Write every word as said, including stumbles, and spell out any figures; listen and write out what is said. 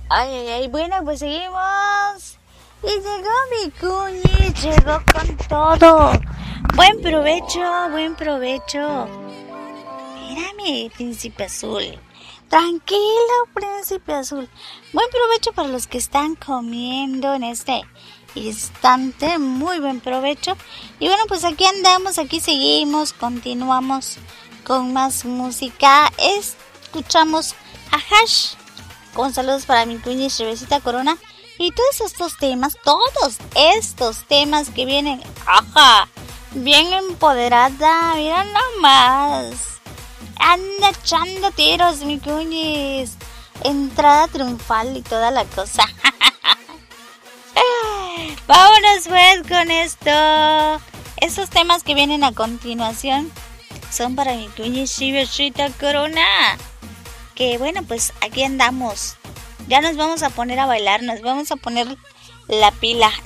Ay, ay, ay, bueno, pues seguimos. Y llegó mi cuñi, llegó con todo. Buen provecho, buen provecho. Mírame, príncipe azul. Tranquilo, príncipe azul. Buen provecho para los que están comiendo en este instante. Muy buen provecho. Y bueno, pues aquí andamos, aquí seguimos, continuamos con más música. Escuchamos a Hash. Con saludos para mi cuñi Revesita Corona. Y todos estos temas, todos estos temas que vienen, ajá, bien empoderada, mira nomás. Anda echando tiros, mi cuñis. Entrada triunfal y toda la cosa. Vámonos pues con esto. Estos temas que vienen a continuación son para mi cuñis Revesita Corona. Que bueno, pues aquí andamos. Ya nos vamos a poner a bailar, nos vamos a poner la pila.